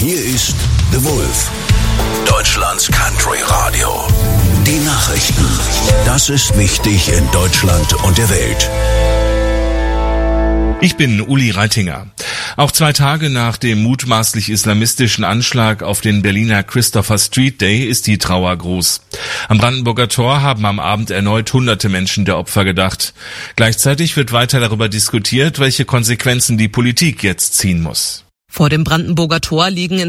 Hier ist The Wolf, Deutschlands Country Radio. Die Nachrichten. Das ist wichtig in Deutschland und der Welt. Ich bin Uli Reitinger. Auch 2 Tage nach dem mutmaßlich islamistischen Anschlag auf den Berliner Christopher Street Day ist die Trauer groß. Am Brandenburger Tor haben am Abend erneut hunderte Menschen der Opfer gedacht. Gleichzeitig wird weiter darüber diskutiert, welche Konsequenzen die Politik jetzt ziehen muss. Vor dem Brandenburger Tor liegen